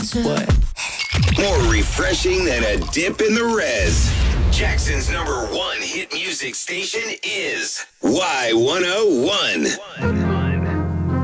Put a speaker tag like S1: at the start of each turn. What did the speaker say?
S1: What?
S2: More refreshing than a dip in the res. Jackson's #1 hit music station is Y101.